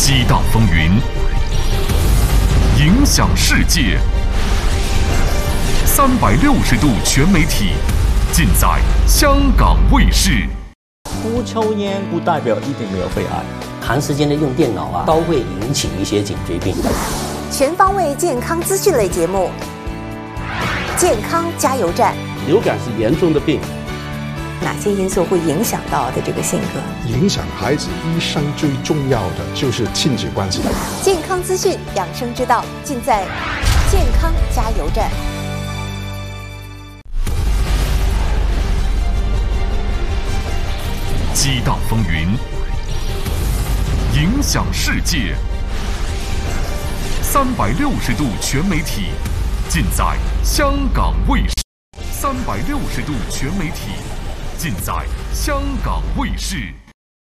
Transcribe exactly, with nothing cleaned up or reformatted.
激荡风云，影响世界。三百六十度全媒体，尽在香港卫视。 不抽烟不代表一定没有肺癌， 长时间的用电脑啊，都会引起一些颈椎病。 全方位健康资讯类节目，健康加油站。 流感是严重的病， 哪些因素会影响到的这个性格？ 影响孩子一生最重要的就是亲子关系。 健康资讯、养生之道，尽在健康加油站。 激荡风云，影响世界。三百六十度全媒体，尽在香港卫视。三百六十度全媒体，尽在香港卫视。